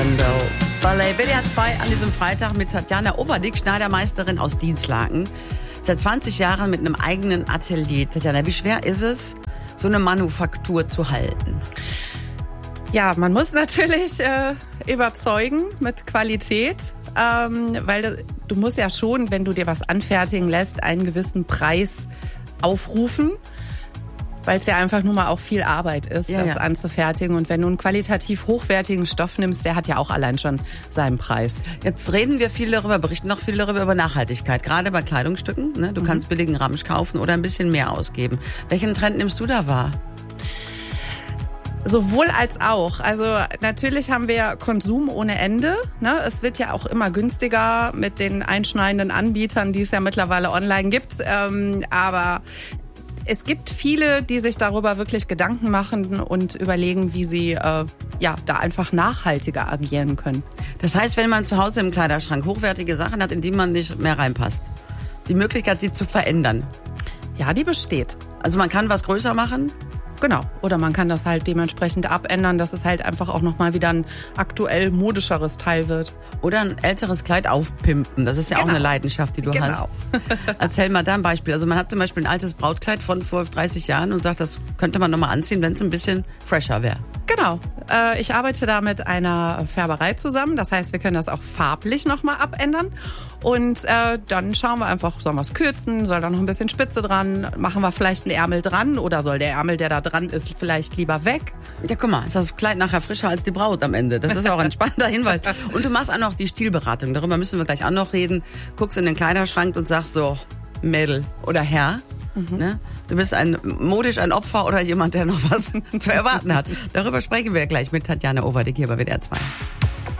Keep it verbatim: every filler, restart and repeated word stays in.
Crescendo. Ballet W D R zwei an diesem Freitag mit Tatjana Overdick, Schneidermeisterin aus Dinslaken. Seit zwanzig Jahren mit einem eigenen Atelier. Tatjana, wie schwer ist es, so eine Manufaktur zu halten? Ja, man muss natürlich äh, überzeugen mit Qualität, ähm, weil das, du musst ja schon, wenn du dir was anfertigen lässt, einen gewissen Preis aufrufen, weil es ja einfach nur mal auch viel Arbeit ist, ja, das ja. anzufertigen. Und wenn du einen qualitativ hochwertigen Stoff nimmst, der hat ja auch allein schon seinen Preis. Jetzt reden wir viel darüber, berichten noch viel darüber, über Nachhaltigkeit, gerade bei Kleidungsstücken. Ne? Du mhm. kannst billigen Ramsch kaufen oder ein bisschen mehr ausgeben. Welchen Trend nimmst du da wahr? Sowohl als auch. Also natürlich haben wir Konsum ohne Ende. Ne? Es wird ja auch immer günstiger mit den einschneidenden Anbietern, die es ja mittlerweile online gibt. Ähm, aber es gibt viele, die sich darüber wirklich Gedanken machen und überlegen, wie sie äh, ja da einfach nachhaltiger agieren können. Das heißt, wenn man zu Hause im Kleiderschrank hochwertige Sachen hat, in die man nicht mehr reinpasst, die Möglichkeit, sie zu verändern. Ja, die besteht. Also man kann was größer machen? Genau. Oder man kann das halt dementsprechend abändern, dass es halt einfach auch nochmal wieder ein aktuell modischeres Teil wird. Oder ein älteres Kleid aufpimpen. Das ist ja genau. auch eine Leidenschaft, die du genau. hast. Erzähl mal da ein Beispiel. Also man hat zum Beispiel ein altes Brautkleid von vor dreißig Jahren und sagt, das könnte man nochmal anziehen, wenn es ein bisschen fresher wäre. Genau. Äh, ich arbeite da mit einer Färberei zusammen. Das heißt, wir können das auch farblich nochmal abändern. Und äh, dann schauen wir einfach, sollen wir es kürzen, soll da noch ein bisschen Spitze dran, machen wir vielleicht einen Ärmel dran oder soll der Ärmel, der da dran ist, vielleicht lieber weg? Ja, guck mal, ist das Kleid nachher frischer als die Braut am Ende. Das ist auch ein spannender Hinweis. Und du machst auch noch die Stilberatung, darüber müssen wir gleich auch noch reden. Guckst in den Kleiderschrank und sagst so, Mädel oder Herr, mhm. ne? Du bist ein modisch ein Opfer oder jemand, der noch was zu erwarten hat. Darüber sprechen wir gleich mit Tatjana Overdick hier bei W D R zwei.